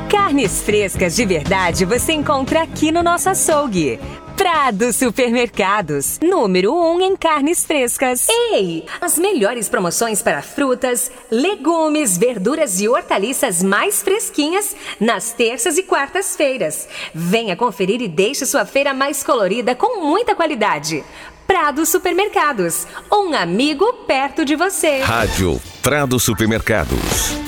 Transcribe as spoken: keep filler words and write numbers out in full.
Carnes frescas de verdade você encontra aqui no nosso açougue. Prado Supermercados, número um em carnes frescas. Ei, as melhores promoções para frutas, legumes, verduras e hortaliças mais fresquinhas nas terças e quartas-feiras. Venha conferir e deixe sua feira mais colorida com muita qualidade. Prado Supermercados, um amigo perto de você. Rádio Prado Supermercados.